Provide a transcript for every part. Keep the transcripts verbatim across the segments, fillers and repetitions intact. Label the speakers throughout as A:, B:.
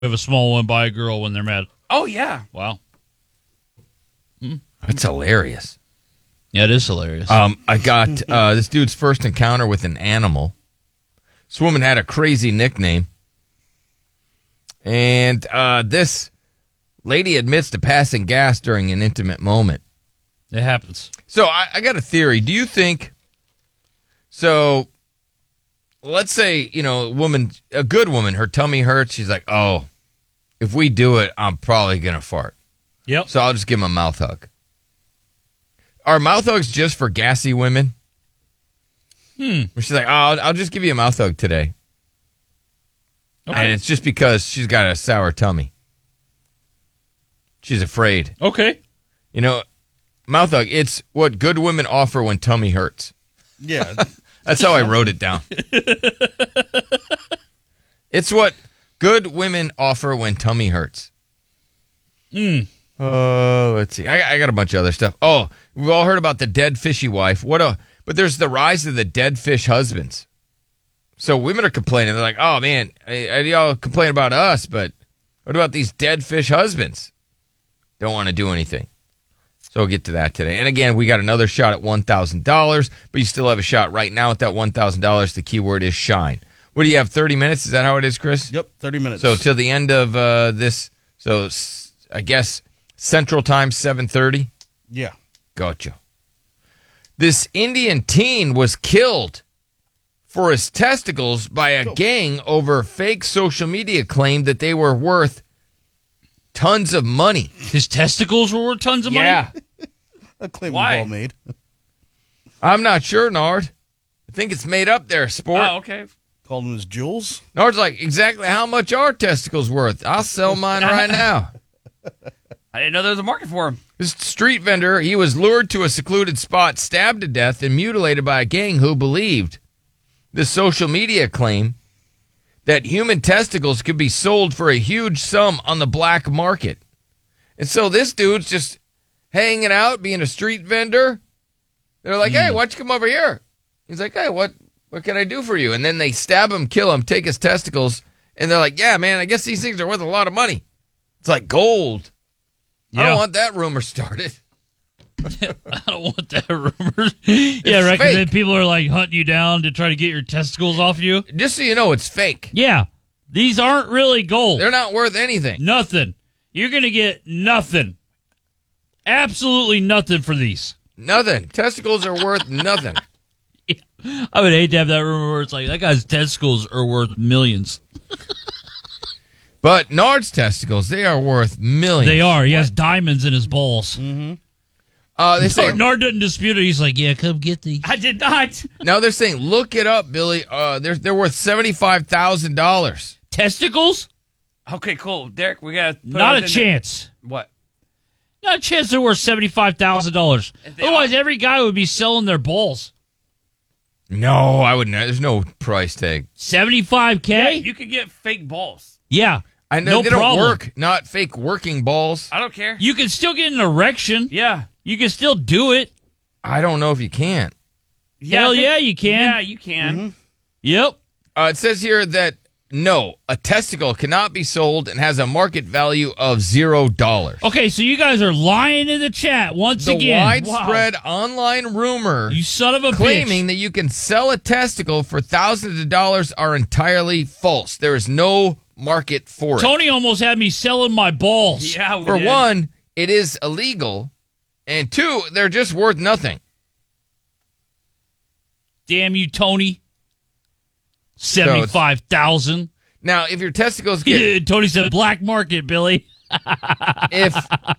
A: have a small one by a girl when they're mad.
B: Oh, yeah.
A: Wow.
C: Hmm. That's hilarious.
A: Yeah, it is hilarious.
C: Um, I got uh, this dude's first encounter with an animal. This woman had a crazy nickname. And uh, this lady admits to passing gas during an intimate moment.
A: It happens.
C: So I, I got a theory. Do you think... So, let's say, you know, a woman, a good woman, her tummy hurts. She's like, oh, if we do it, I'm probably going to fart.
A: Yep.
C: So I'll just give him a mouth hug. Are mouth hugs just for gassy women?
A: Hmm.
C: Where she's like, oh, I'll, I'll just give you a mouth hug today. Okay. And it's just because she's got a sour tummy. She's afraid.
A: Okay.
C: You know, mouth hug, it's what good women offer when tummy hurts.
D: Yeah.
C: That's how I wrote it down. It's what good women offer when tummy hurts.
A: Hmm.
C: Oh, uh, let's see. I, I got a bunch of other stuff. Oh, we've all heard about the dead fishy wife. What a but there's the rise of the dead fish husbands. So women are complaining. They're like, "Oh man, I, I, y'all complain about us, but what about these dead fish husbands? Don't want to do anything." So we'll get to that today. And again, we got another shot at one thousand dollars, but you still have a shot right now at that one thousand dollars. The keyword is shine. What do you have, thirty minutes? Is that how it is, Chris?
D: Yep, thirty minutes.
C: So till the end of uh, this, so I guess Central Time, seven thirty?
D: Yeah.
C: Gotcha. This Indian teen was killed for his testicles by a oh. gang over fake social media claim that they were worth tons of money.
A: His testicles were worth tons of money?
C: Yeah.
D: A claim
B: Why?
D: we've all made.
C: I'm not sure, Nard. I think it's made up there, sport.
B: Oh, okay.
D: Called them as jewels.
C: Nard's like, exactly how much are testicles worth? I'll sell mine right now.
B: I didn't know there was a market for him.
C: This street vendor, he was lured to a secluded spot, stabbed to death, and mutilated by a gang who believed the social media claim that human testicles could be sold for a huge sum on the black market. And so this dude's just hanging out, being a street vendor. They're like, hey, why don't you come over here? He's like, hey, what, what can I do for you? And then they stab him, kill him, take his testicles, and they're like, yeah, man, I guess these things are worth a lot of money. It's like gold.
A: Yeah.
C: I don't want that rumor started.
A: I don't want that rumor. Yeah, right, because then people are like hunting you down to try to get your testicles off you.
C: Just so you know, it's fake.
A: Yeah. These aren't really gold.
C: They're not worth anything.
A: Nothing. You're going to get nothing. Absolutely nothing for these.
C: Nothing. Testicles are worth nothing.
A: Yeah. I would hate to have that rumor where it's like, that guy's testicles are worth millions.
C: But Nard's testicles, they are worth millions.
A: They are. He has diamonds in his balls.
D: Mm-hmm.
C: Uh, they say,
A: Nard, Nard doesn't dispute it. He's like, yeah, come get these.
B: I did not.
C: now they're saying, look it up, Billy. Uh, they're, they're worth seventy-five thousand dollars.
A: Testicles?
B: Okay, cool. Derek, we got to
A: Not a chance.
B: There. What?
A: Not a chance they're worth seventy-five thousand dollars. Otherwise,
B: are.
A: every guy would be selling their balls.
C: No, I wouldn't. There's no price tag.
A: seventy-five K?
B: Yeah, you could get fake balls.
A: Yeah.
C: I know
A: no
C: they
A: problem.
C: don't work. Not fake working balls.
B: I don't care.
A: You can still get an erection.
B: Yeah.
A: You can still do it.
C: I don't know if you can.
B: Yeah,
A: Hell
B: think,
A: yeah, you can.
B: Yeah, you can.
D: Mm-hmm.
A: Yep.
C: Uh, it says here that, no, a testicle cannot be sold and has a market value of zero dollars.
A: Okay, so you guys are lying in the chat once
C: the
A: again.
C: widespread wow. online rumor
A: you son of a
C: claiming
A: bitch.
C: that you can sell a testicle for thousands of dollars are entirely false. There is no market for it.
A: Tony almost had me selling my balls.
B: Yeah, we
C: For
B: did.
C: one, it is illegal, and two, they're just worth nothing.
A: Damn you, Tony. seventy-five thousand.
C: Now, if your testicles get...
A: Tony said black market, Billy.
C: if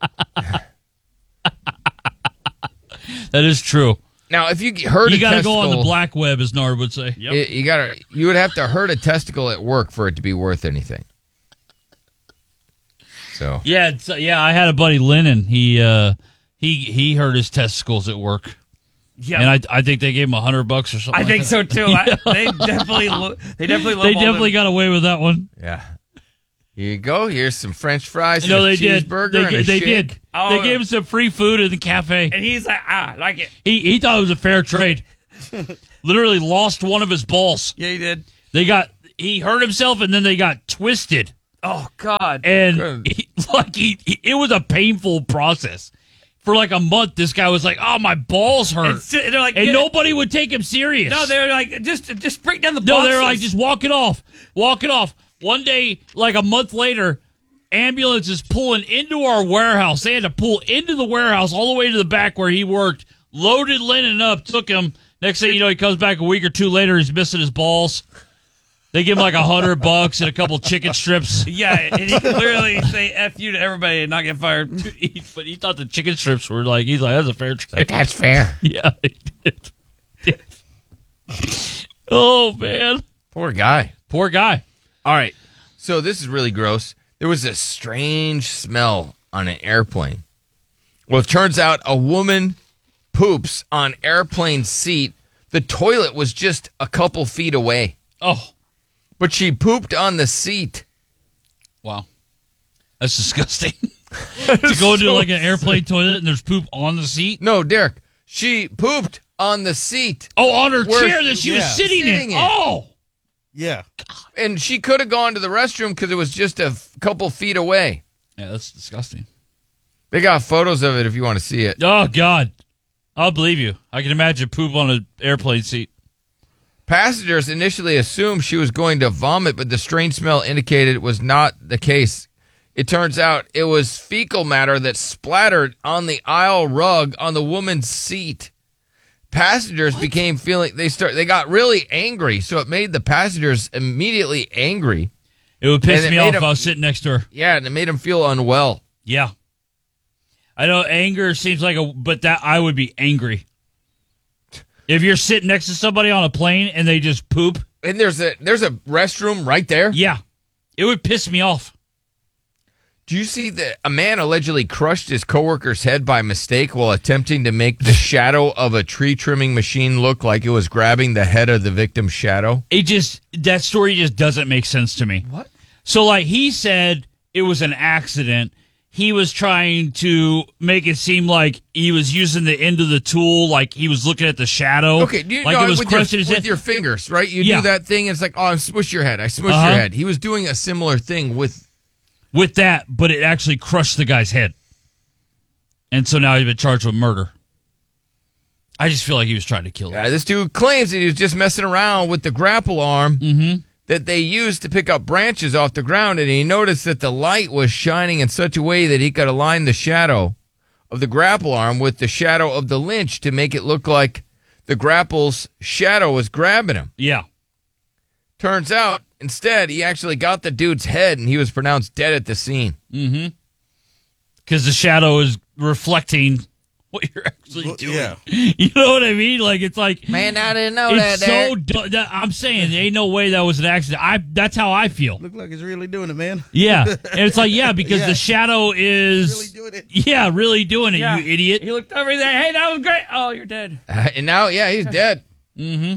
A: That is true.
C: Now, if you hurt
A: you
C: a
A: gotta
C: testicle...
A: go on the black web, as Nard would say.
B: Yep.
C: It, you gotta. You would have to hurt a testicle at work for it to be worth anything. So
A: Yeah, it's, yeah. I had a buddy, Lennon. He uh, he he hurt his testicles at work.
B: Yeah,
A: and I I think they gave him a hundred bucks or something.
B: I
A: like
B: think
A: that.
B: so too.
A: Yeah.
B: I, they definitely, lo- they definitely,
A: they definitely got away with that one.
C: yeah, here you go. Here's some French fries.
A: No,
C: and a
A: they did.
C: cheeseburger
A: They,
C: and a
A: they
C: shake.
A: did.
B: Oh.
A: They gave him some free food in the cafe.
B: And he's like, ah, I like it.
A: He he thought it was a fair trade. Literally lost one of his balls.
B: Yeah, he did.
A: They got he hurt himself and then they got twisted.
B: Oh God.
A: And
C: Good.
A: he, like he, he- it was a painful process. For like a month, this guy was like, "Oh, my balls hurt,"
B: And so- they're like,
A: and
B: "Get it."
A: nobody would take him serious.
B: No, they're like, just just break down the
A: No,
B: boxes.
A: they were like, just walk it off. Walk it off. One day, like a month later, ambulance is pulling into our warehouse. They had to pull into the warehouse all the way to the back where he worked, loaded Lennon up, took him. Next thing you know, he comes back a week or two later, he's missing his balls. They give him like a hundred bucks and a couple chicken strips.
B: Yeah, and he could literally say F you to everybody and not get fired.
A: He- but he thought the chicken strips were like, he's like, that's a fair trade.
C: That's fair.
A: Yeah, he did. Oh, man.
C: Poor guy.
A: Poor guy.
C: All right. So this is really gross. There was a strange smell on an airplane. Well, it turns out a woman poops on airplane seat. The toilet was just a couple feet away,
A: Oh,
C: but she pooped on the seat.
A: wow. That's disgusting. To go into like an airplane toilet and there's poop on the seat.
C: No, Derek. She pooped on the seat,
A: Oh, on her
C: Where-
A: chair that she was
D: yeah.
A: sitting,
C: Sitting
A: in.
C: in.
A: Oh,
D: Yeah.
C: and she could have gone to the restroom because it was just a f- couple feet away.
A: yeah, that's disgusting.
C: They got photos of it if you want to see it.
A: Oh God, I'll believe you. I can imagine poop on an airplane seat.
C: Passengers initially assumed she was going to vomit, but the strange smell indicated it was not the case. It turns out it was fecal matter that splattered on the aisle rug on the woman's seat. Passengers became feeling they start they got really angry, so it made the passengers immediately angry.
A: It would piss
C: And it
A: me
C: made
A: off if
C: him-
A: I was sitting next to her.
C: Yeah, and it made them feel unwell.
A: Yeah, I know anger seems like a, but that I would be angry if you're sitting next to somebody on a plane and they just poop.
C: And there's a there's a restroom right there.
A: Yeah, it would piss me off.
C: Do you see that a man allegedly crushed his coworker's head by mistake while attempting to make the shadow of a tree trimming machine look like it was grabbing the head of the victim's shadow?
A: It just that story just doesn't make sense to me.
C: What?
A: So like he said it was an accident. He was trying to make it seem like he was using the end of the tool, like he was looking at the shadow.
C: Okay, do you
A: like
C: know
A: it was
C: with, your,
A: crushing his
C: with
A: head.
C: your fingers, right? You
A: Yeah.
C: do that thing. It's like, oh, I smush your head. I smush
A: Uh-huh.
C: your head. He was doing a similar thing with.
A: with that, but it actually crushed the guy's head. And so now he's been charged with murder. I just feel like he was trying to kill him.
C: Uh, this dude claims that he was just messing around with the grapple arm
A: Mm-hmm.
C: that they used to pick up branches off the ground, and he noticed that the light was shining in such a way that he could align the shadow of the grapple arm with the shadow of the lynch to make it look like the grapple's shadow was grabbing him.
A: Yeah.
C: Turns out, instead, he actually got the dude's head, and he was pronounced dead at the scene.
A: Mm-hmm. Because the shadow is reflecting what you're actually
D: Well,
A: doing.
D: yeah.
A: You know what I mean? Like, it's like...
C: Man, I didn't know
A: It's
C: that.
A: so.
C: Derek.
A: Du- that, I'm saying there ain't no way that was an accident. I. That's how I feel.
D: Look like he's really doing it, man.
A: Yeah, and it's like yeah, because
D: Yeah.
A: the shadow is
D: Really doing it.
A: yeah, really doing it.
B: Yeah.
A: You idiot.
B: He looked over there. Hey, that was great. Oh, you're dead.
C: Uh, and now, yeah, he's dead.
A: Mm-hmm.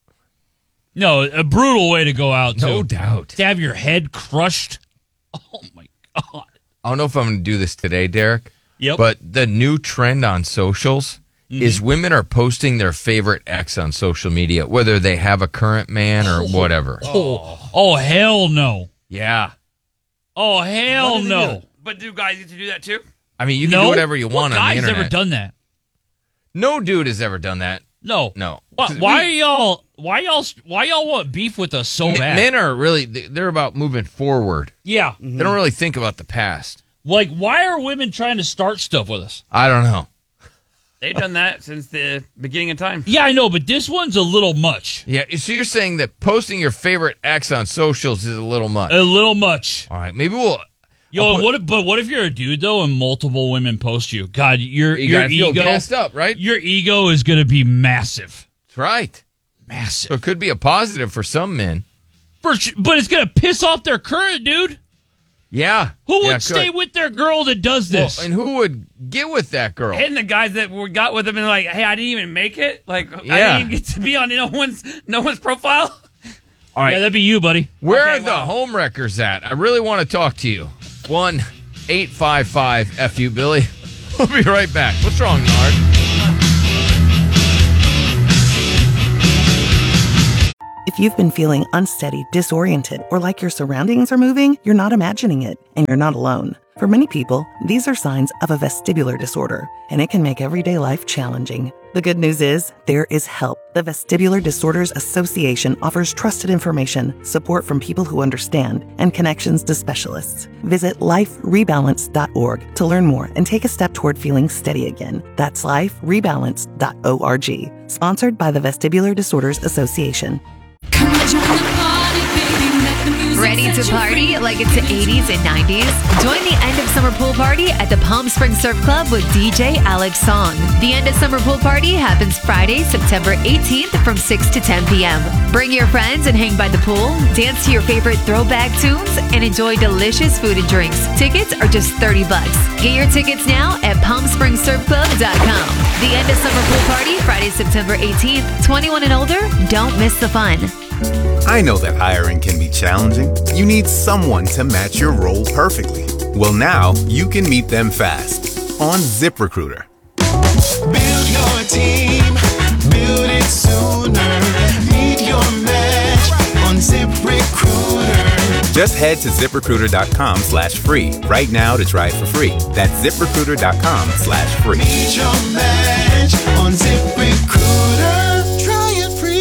A: No, a brutal way to go out too.
C: No doubt.
A: To have your head crushed. Oh my god.
C: I don't know if I'm going to do this today, Derek.
A: Yep.
C: But the new trend on socials is women are posting their favorite ex on social media, whether they have a current man or whatever.
A: oh, oh hell no.
C: Yeah.
A: Oh hell
D: What did he
A: no.
D: do?
B: But do guys get to do that too?
C: I mean, you can
A: no.
C: do whatever you want
A: what
C: on the
A: guy's
C: internet.
A: ever done that?
C: No dude has ever done that.
A: No.
C: No.
A: Why,
C: 'Cause
A: why are
C: we-
A: y'all? Why y'all? Why y'all want beef with us so
C: m-
A: bad?
C: Men are really, they're about moving forward.
A: yeah.
C: They don't really think about the past.
A: Like, why are women trying to start stuff with us?
C: I don't know.
B: They've done that since the beginning of time.
A: Yeah, I know, but this one's a little much.
C: Yeah. So you're saying that posting your favorite ex on socials is a little much.
A: A little much.
C: All right. Maybe we'll.
A: Yo,
C: I'll put-
A: what? If, but what if you're a dude though, and multiple women post you? God, your
C: You
A: your
C: gotta feel
A: ego,
C: gassed up, right?
A: your ego is going to be massive,
C: That's right.
A: massive.
C: So it could be a positive for some men.
A: For su- but it's going to piss off their current dude.
C: Yeah.
A: Who
C: Yeah,
A: would stay
C: could.
A: with their girl that does
C: Well,
A: this?
C: and who would get with that girl?
B: And the guys that were got with him and like, hey, I didn't even make it. Like,
C: Yeah.
B: I didn't even get to be on no one's no one's profile.
C: All right.
A: Yeah, that'd be you, buddy.
C: Where
B: Okay,
C: are the
B: wow.
C: home wreckers at? I really want to talk to you. one eight five five F U Billy. We'll be right back. What's wrong, Nard?
E: If If you've been feeling unsteady, disoriented, or like your surroundings are moving, you're not imagining it, and you're not alone. For many people, these are signs of a vestibular disorder, and it can make everyday life challenging. The good news is, there is help. The Vestibular Disorders Association offers trusted information, support from people who understand, and connections to specialists. Visit life rebalance dot org to learn more and take a step toward feeling steady again. That's life rebalance dot org. Sponsored by the Vestibular Disorders Association.
F: Come and join the party, baby. Let the music
G: Ready to
F: set you
G: party
F: free.
G: like it's the eighties and nineties? Join the end of summer pool party at the Palm Springs Surf Club with D J Alex Song. The end of summer pool party happens Friday, September eighteenth from six to ten p.m. Bring your friends and hang by the pool, dance to your favorite throwback tunes, and enjoy delicious food and drinks. Tickets are just thirty bucks. Get your tickets now at palm springs surf club dot com. The end of summer pool party, Friday, September eighteenth. twenty-one and older, don't miss the fun.
H: I know that hiring can be challenging. You need someone to match your role perfectly. Well, now you can meet them fast on ZipRecruiter.
I: Build your team, build it sooner. Meet your match on ZipRecruiter.
H: Just head to ZipRecruiter.com slash free right now to try it for free. That's ZipRecruiter.com slash free.
I: Meet your match on ZipRecruiter. Try it free.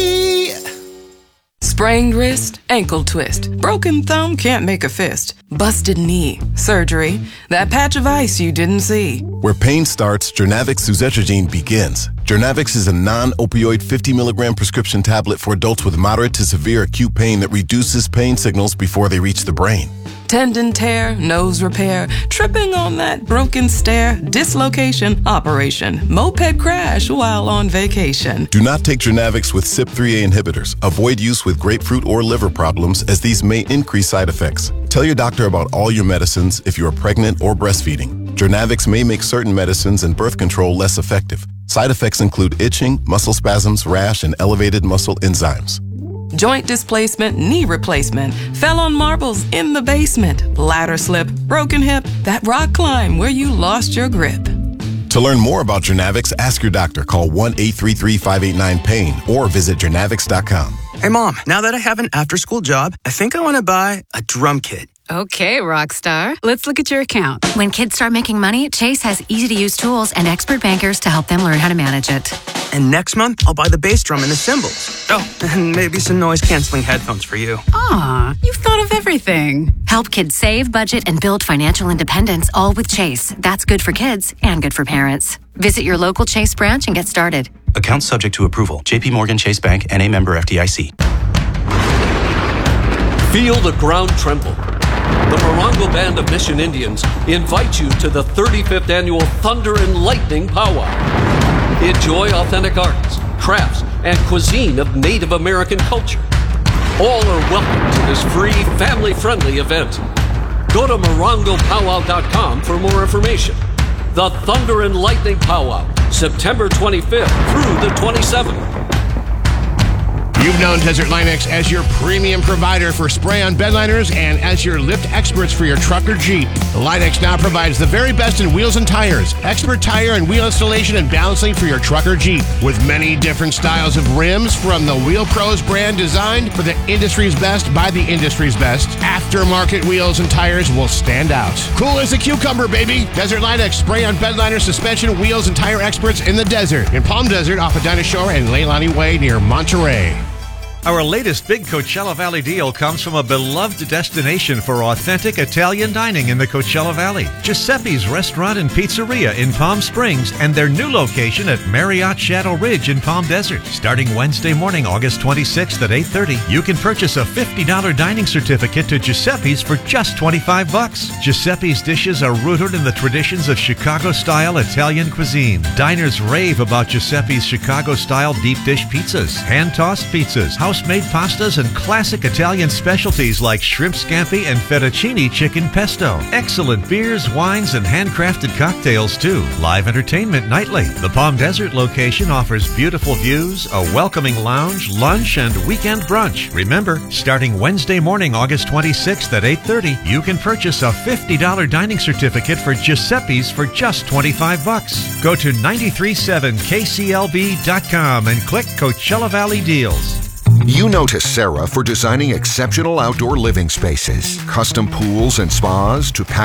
J: Sprained wrist, ankle twist, broken thumb can't make a fist, busted knee, surgery, that patch of ice you didn't see.
K: Where pain starts, Jernavix suzetrigine begins. Jernavix is a non-opioid fifty milligram prescription tablet for adults with moderate to severe acute pain that reduces pain signals before they reach the brain.
J: Tendon tear, nose repair, tripping on that broken stair, dislocation, operation, moped crash while on vacation.
K: Do not take Jernavix with C Y P three A inhibitors. Avoid use with grapefruit or liver problems as these may increase side effects. Tell your doctor about all your medicines if you are pregnant or breastfeeding. Jernavix may make certain medicines and birth control less effective. Side effects include itching, muscle spasms, rash, and elevated muscle enzymes.
J: Joint displacement, knee replacement, fell on marbles in the basement, ladder slip, broken hip, that rock climb where you lost your grip.
K: To learn more about Jernavix, ask your doctor. Call one eight three three, five eight nine, pain or visit Jernavix dot com.
L: Hey, Mom, now that I have an after-school job, I think I want to buy a drum kit.
M: Okay, rock star. Let's look at your account.
N: When kids start making money, Chase has easy-to-use tools and expert bankers to help them learn how to manage it.
L: And next month, I'll buy the bass drum and the cymbals. Oh, and maybe some noise-canceling headphones for you.
M: Aw, you've thought of everything.
N: Help kids save, budget, and build financial independence, all with Chase. That's good for kids and good for parents. Visit your local Chase branch and get started.
O: Account subject to approval. J P Morgan Chase Bank, N A member F D I C.
P: Feel the ground tremble. The Morongo Band of Mission Indians invite you to the thirty-fifth Annual Thunder and Lightning Powwow. Enjoy authentic arts, crafts, and cuisine of Native American culture. All are welcome to this free, family-friendly event. Go to morongo powwow dot com for more information. The Thunder and Lightning Powwow, September twenty-fifth through the twenty-seventh.
Q: You've known Desert Line-X as your premium provider for spray-on bedliners and as your lift experts for your truck or Jeep. The Line-X now provides the very best in wheels and tires, expert tire and wheel installation and balancing for your truck or Jeep. With many different styles of rims from the Wheel Pros brand designed for the industry's best by the industry's best, aftermarket wheels and tires will stand out. Cool as a cucumber, baby! Desert Line-X spray-on bedliner, suspension, wheels, and tire experts in the desert. In Palm Desert off of Dinah Shore and Leilani Way near Monterey.
R: Our latest big Coachella Valley deal comes from a beloved destination for authentic Italian dining in the Coachella Valley. Giuseppe's Restaurant and Pizzeria in Palm Springs and their new location at Marriott Shadow Ridge in Palm Desert. Starting Wednesday morning, August twenty-sixth at eight thirty, you can purchase a fifty dollars dining certificate to Giuseppe's for just twenty-five bucks. Giuseppe's dishes are rooted in the traditions of Chicago-style Italian cuisine. Diners rave about Giuseppe's Chicago-style deep dish pizzas, hand-tossed pizzas, house house-made pastas and classic Italian specialties like shrimp scampi and fettuccine chicken pesto. Excellent beers, wines, and handcrafted cocktails, too. Live entertainment nightly. The Palm Desert location offers beautiful views, a welcoming lounge, lunch, and weekend brunch. Remember, starting Wednesday morning, August twenty-sixth at eight thirty, you can purchase a fifty dollars dining certificate for Giuseppe's for just twenty-five bucks. Go to nine three seven K C L B dot com and click Coachella Valley Deals.
S: You know Tessera for designing exceptional outdoor living spaces, custom pools and spas to